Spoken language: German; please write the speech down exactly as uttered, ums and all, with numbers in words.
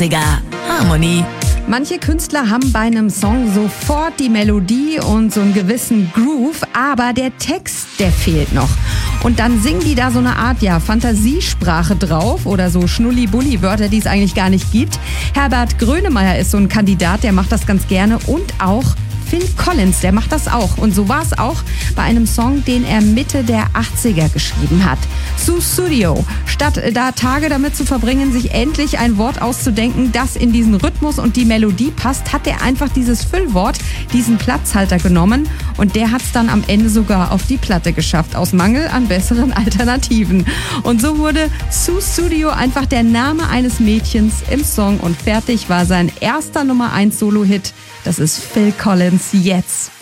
achtziger. Harmony. Manche Künstler haben bei einem Song sofort die Melodie und so einen gewissen Groove, aber der Text, der fehlt noch. Und dann singen die da so eine Art, ja, Fantasiesprache drauf oder so Schnulli-Bulli-Wörter, die es eigentlich gar nicht gibt. Herbert Grönemeyer ist so ein Kandidat, der macht das ganz gerne, und auch Phil Collins, der macht das auch. Und so war es auch bei einem Song, den er Mitte der achtziger geschrieben hat. Sussudio. Statt da Tage damit zu verbringen, sich endlich ein Wort auszudenken, das in diesen Rhythmus und die Melodie passt, hat er einfach dieses Füllwort, diesen Platzhalter genommen, und der hat es dann am Ende sogar auf die Platte geschafft, aus Mangel an besseren Alternativen. Und so wurde Sussudio einfach der Name eines Mädchens im Song, und fertig war sein erster Nummer eins Solo-Hit. Das ist Phil Collins jetzt.